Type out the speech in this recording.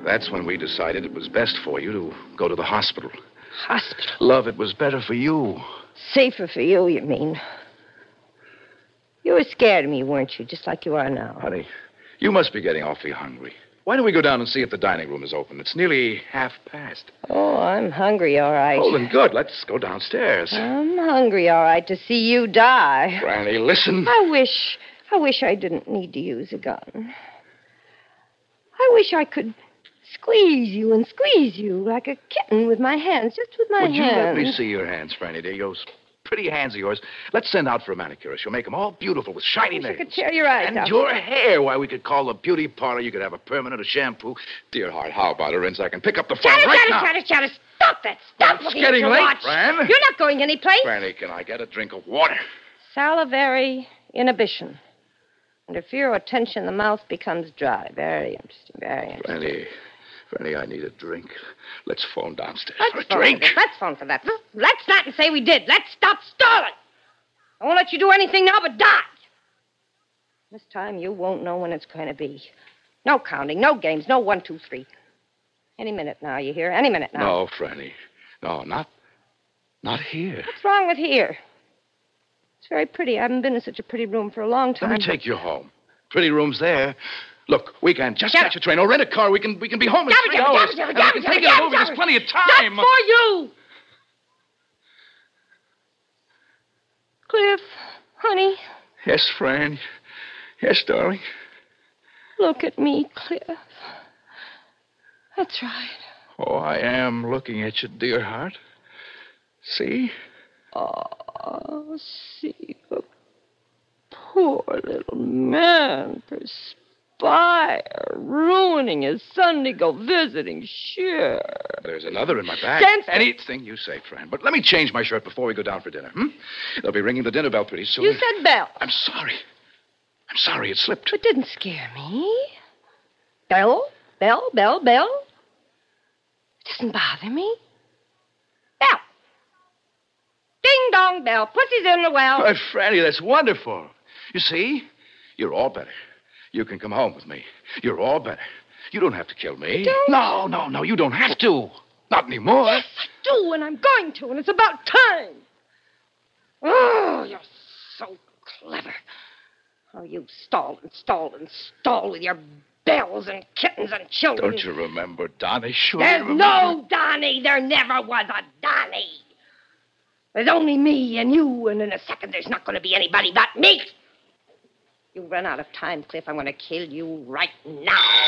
That's when we decided it was best for you to go to the hospital. Hospital? Love, it was better for you. Safer for you, you mean? You were scared of me, weren't you? Just like you are now. Honey, you must be getting awfully hungry. Why don't we go down and see if the dining room is open? It's nearly 1:30. Oh, I'm hungry, all right. Oh, then good. Let's go downstairs. I'm hungry, all right, to see you die. Franny, listen. I wish I didn't need to use a gun. I wish I could squeeze you like a kitten with my hands, just with my hands. Would you let me see your hands, Franny, dear? Those pretty hands of yours. Let's send out for a manicurist. She'll make them all beautiful with shiny nails. I could tear your eyes and out. Your hair. Why, we could call the beauty parlor. You could have a permanent, a shampoo. Dear heart, how about a rinse? I can pick up the phone right now. Chatter. Stop that. Stop It's looking getting at your late, watch. Fran. You're not going anyplace. Franny, can I get a drink of water? Salivary inhibition. Under fear or tension, the mouth becomes dry. Very interesting, very interesting. Franny, I need a drink. Let's phone downstairs Let's for a phone drink. for this. Let's phone for that. Let's not and say we did. Let's stop stalling. I won't let you do anything now but die. This time you won't know when it's going to be. No counting, no games, no 1, 2, 3. Any minute now, you hear? Any minute now. No, Franny. No, not here. What's wrong with here? It's very pretty. I haven't been in such a pretty room for a long time. Let me take you home. Pretty room's there. Look, we can just catch a train or rent a car. We can be home in 3 hours. And we can take it a movie. There's plenty of time. Not for you. Cliff, honey. Yes, Fran. Yes, darling. Look at me, Cliff. That's right. Oh, I am looking at you, dear heart. See? Oh, see the poor little man perspire, ruining his Sunday go visiting. Sure. There's another in my bag. Anything you say, Fran. But let me change my shirt before we go down for dinner. They'll be ringing the dinner bell pretty soon. You said bell. I'm sorry. It slipped. It didn't scare me. Bell. It doesn't bother me. Bell. Ding dong bell. Pussy's in the well. Oh, Franny, that's wonderful. You see? You're all better. You can come home with me. You're all better. You don't have to kill me. Don't? No, you don't have to. Not anymore. Yes, I do, and I'm going to, and it's about time. Oh, you're so clever. Oh, you stalled with your bells and kittens and children. Don't you remember Donnie? Sure. There's no Donnie. There never was a Donnie. There's only me and you, and in a second there's not going to be anybody but me. You run out of time, Cliff. I'm going to kill you right now.